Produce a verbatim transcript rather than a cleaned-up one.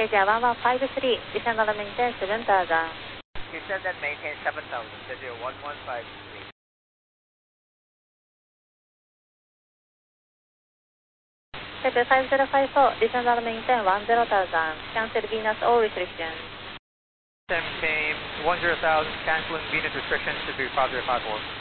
Asia one one five three, descend on maintain seven thousand. Descend and maintain seven thousand, Asia one one five three. Asia five zero five four, descend on maintain one zero thousand. Cancel Venus all restrictions. Maintain one zero thousand, canceling Venus restrictions to be five zero five four.